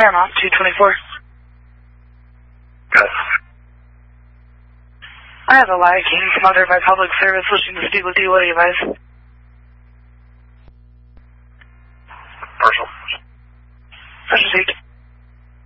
Paramount 224. Good. I have a live King smothered by public service wishing to speak with you. What do you advise? Partial. That's received.